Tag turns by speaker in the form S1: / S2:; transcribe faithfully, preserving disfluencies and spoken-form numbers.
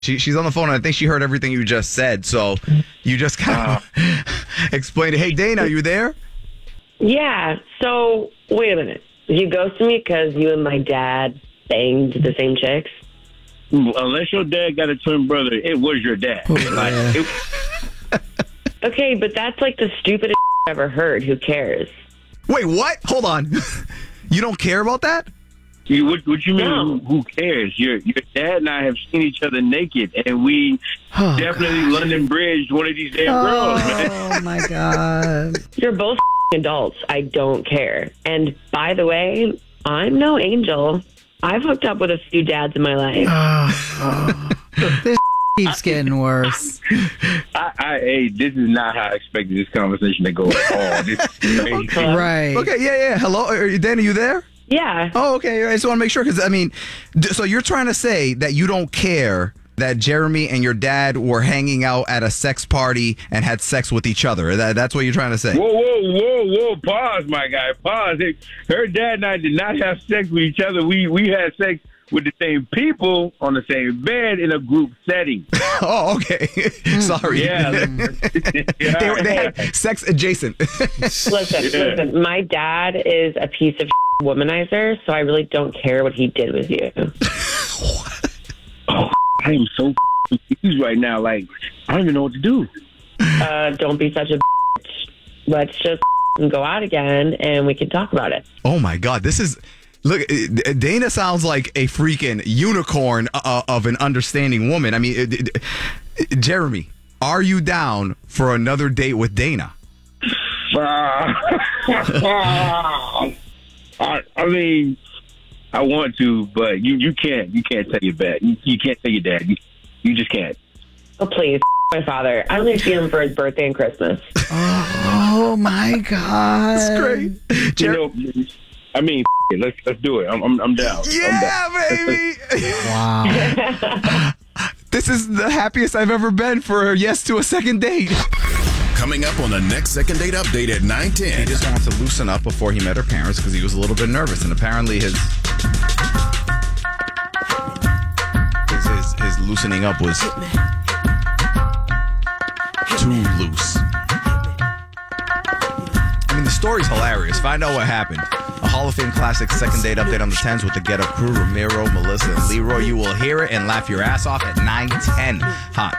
S1: She, she's on the phone, and I think she heard everything you just said. So you just kind of explained it. Hey, Dana, are you there?
S2: Yeah. So, wait a minute. Did you ghost me because you and my dad banged the same chicks?
S3: Unless your dad got a twin brother, it was your dad.
S4: Oh,
S3: like,
S4: yeah.
S3: it,
S2: Okay, but that's like the stupidest I've ever heard. Who cares?
S1: Wait, what? Hold on. You don't care about that?
S3: you, what, what you mean?
S2: No.
S3: Who, who cares? Your your dad and I have seen each other naked, and we
S4: Oh,
S3: definitely London Bridge one of these damn girls, man.
S4: Oh, my God.
S2: You're both adults. I don't care. And by the way, I'm no angel. I've hooked up with a few dads in my life.
S4: This keeps getting worse.
S3: I, I, hey, this is not how I expected this conversation to go at all. This is crazy.
S4: Right.
S1: Okay, yeah, yeah. Hello? Are you, Dana, you there?
S2: Yeah.
S1: Oh, okay. I just want to make sure because, I mean, d- so you're trying to say that you don't care that Jeremy and your dad were hanging out at a sex party and had sex with each other. That, that's what you're trying to say.
S3: Whoa, whoa, whoa, whoa! Pause, my guy. Pause. Hey, her dad and I did not have sex with each other. We we had sex with the same people on the same bed in a group setting.
S1: Oh, okay. Sorry.
S3: Yeah.
S1: they, were, they had sex adjacent.
S2: Listen,
S3: Yeah.
S2: listen. My dad is a piece of womanizer, so I really don't care what he did with you.
S3: Oh, I am so confused right now. Like, I don't even know what to do.
S2: Uh, don't be such a bitch. Let's just go out again, and we can talk about it.
S1: Oh, my God. This is... Look, uh, Dana sounds like a freaking unicorn uh, of an understanding woman. I mean, uh, uh, Jeremy, are you down for another date with Dana?
S3: Uh, I, I mean, I want to, but you, you can't. You can't tell your dad. You, you can't tell your dad. You, you just can't.
S2: Oh, please, my father. I only see him for his birthday and Christmas.
S4: Oh, my God.
S1: That's great.
S3: You
S1: Jer-
S3: know, I mean, let's let's do it. I'm I'm, I'm down.
S1: yeah,
S3: I'm down.
S1: baby.
S4: Wow.
S1: This is the happiest I've ever been for a yes to a second date.
S5: Coming up on the next second date update at nine ten.
S1: He just wanted to loosen up before he met her parents because he was a little bit nervous, and apparently his his his, his loosening up was too loose. I mean, the story's hilarious. Find out what happened. A Hall of Fame classic second date update on the tens with the Get Up crew, Ramiro, Melissa, and Leroy. You will hear it and laugh your ass off at nine ten. Hot.